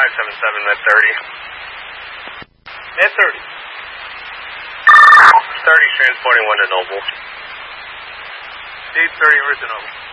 577 med 30. Med 30. 30 transporting 1 to Noble. 830 Earth to Noble.